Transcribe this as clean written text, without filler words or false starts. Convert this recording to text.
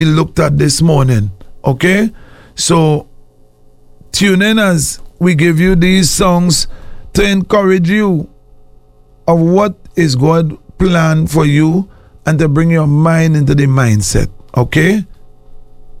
looked at this morning. Okay? So tune in as we give you these songs to encourage you of what is God plan for you and to bring your mind into the mindset. Okay?